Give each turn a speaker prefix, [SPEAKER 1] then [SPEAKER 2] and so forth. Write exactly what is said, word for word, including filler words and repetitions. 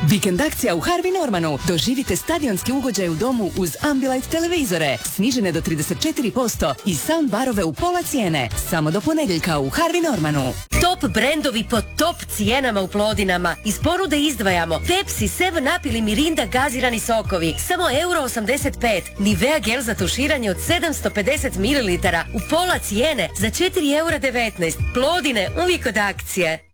[SPEAKER 1] Vikend akcija u Harvey Normanu. Doživite stadionski ugođaj u domu uz Ambilight televizore. Snižene do trideset četiri posto i soundbarove u pola cijene. Samo do ponedjeljka u Harvey Normanu.
[SPEAKER 2] Top brendovi po top cijenama u Plodinama. Iz ponude izdvajamo Pepsi, seven up ili Mirinda gazirani sokovi. Samo euro osamdeset pet. Nivea gel za tuširanje od sedamsto pedeset mililitara u pola cijene za četiri eura devetnaest. Plodine uvijek od akcije.